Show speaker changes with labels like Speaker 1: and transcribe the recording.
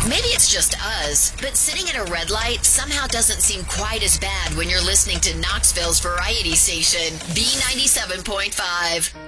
Speaker 1: Maybe it's just us, but sitting at a red light somehow doesn't seem quite as bad when you're listening to Knoxville's variety station, B97.5.